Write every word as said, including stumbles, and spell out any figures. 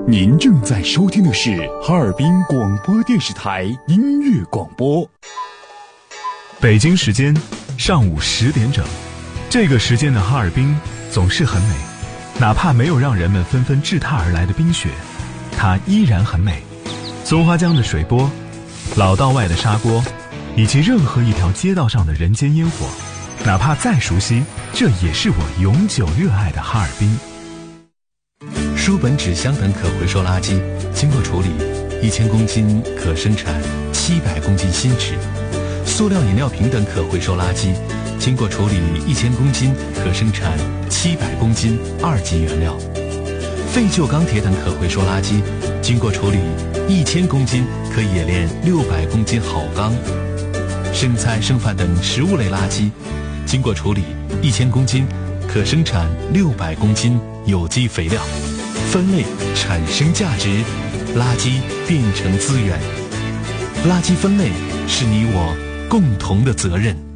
您正在收听的是哈尔滨广播电视台音乐广播。 北京时间上午十点整，这个时间的哈尔滨总是很美，哪怕没有让人们纷纷掷踏而来的冰雪，它依然很美。松花江的水波，老道外的砂锅，以及任何一条街道上的人间烟火，哪怕再熟悉，这也是我永久热爱的哈尔滨。 书本、纸箱等可回收垃圾经过处理，一千公斤可生产七百公斤新纸；塑料饮料瓶等可回收垃圾经过处理，一千公斤可生产七百公斤二级原料；废旧钢铁等可回收垃圾经过处理，一千公斤可冶炼六百公斤好钢；剩菜剩饭等食物类垃圾经过处理，一千公斤可生产六百公斤有机肥料。分类产生价值，垃圾变成资源。垃圾分类是你我共同的责任。